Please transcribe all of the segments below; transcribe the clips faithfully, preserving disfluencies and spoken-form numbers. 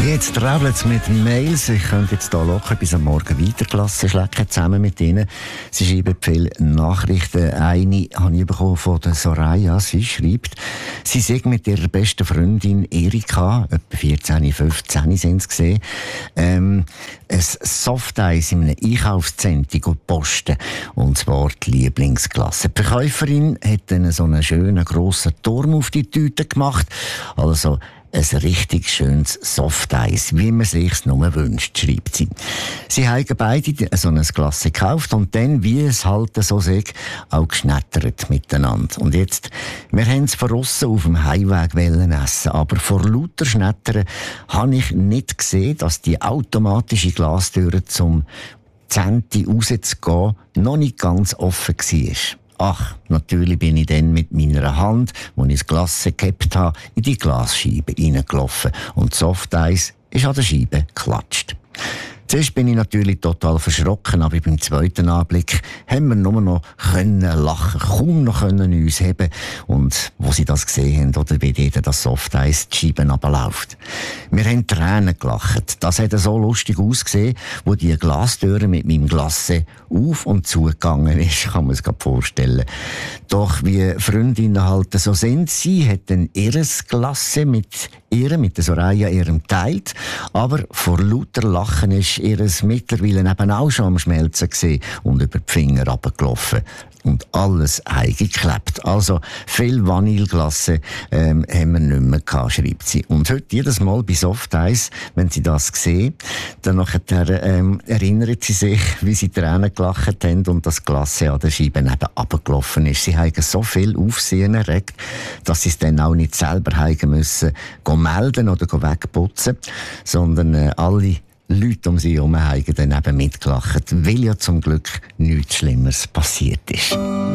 Jetzt traveln sie mit Mails. Ich könnte jetzt hier locker bis am Morgen weiter Klasse schlecken, zusammen mit ihnen. Sie schreiben viele Nachrichten. Eine habe ich bekommen von der Soraya. Sie schreibt, sie sei mit ihrer besten Freundin Erika, etwa vierzehn, fünfzehn sind sie gesehen, ähm, ein Softeis in einem Einkaufszentrum posten. Und zwar die Lieblingsklasse. Die Verkäuferin hat dann so einen schönen grossen Turm auf die Tüte gemacht. Also ein richtig schönes Softeis, wie man sich's nur wünscht, schreibt sie. Sie haben beide so ein Glas gekauft und dann, wie es halt so sagt, auch geschnettert miteinander. Und jetzt, wir haben es von aussen auf dem Heimweg essen, aber vor lauter Schnettern habe ich nicht gesehen, dass die automatische Glastüre zum Zenti rauszugehen noch nicht ganz offen war. Ach, natürlich bin ich dann mit meiner Hand, wo ich das Glas gehabt habe, in die Glasscheibe reingelaufen und das Softeis ist an der Scheibe geklatscht. Zuerst bin ich natürlich total verschrocken, aber beim zweiten Anblick haben wir nur noch können lachen, kaum noch können uns heben. Und wo sie das gesehen haben, oder wie jeder das Softeis die Scheiben runterläuft. Wir haben Tränen gelacht. Das hat so lustig ausgesehen, wo die Glastüre mit meinem Glasse auf und zugegangen ist, kann man es sich vorstellen. Doch wie Freundinnen halt so sind, sie hat dann ihres Glasse mit ihr, mit der Soraya, ihrem teilt, aber vor lauter Lachen ist ihres mittlerweile eben auch schon am Schmelzen gesehen und über die Finger runtergelaufen. Und alles eingeklebt. Also viel Vanilleglasse ähm, haben wir nicht mehr gehabt, schreibt sie. Und heute jedes Mal bei Softeis, wenn sie das sehen, dann nachher, ähm, erinnert sie sich, wie sie Tränen gelacht haben und das Glasse an der Scheibe eben runtergelaufen ist. Sie haben so viel Aufsehen erregt, dass sie es dann auch nicht selber haben müssen, gehen melden oder gehen wegputzen, sondern äh, alle Leute um sie herum haben dann eben mitgelacht, weil ja zum Glück nichts Schlimmeres passiert ist.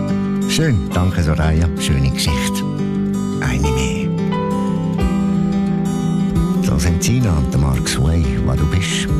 Schön, danke Soraya, schöne Geschichte. Eine mehr. Da sind Sina und der Mark Sway, wo du bist.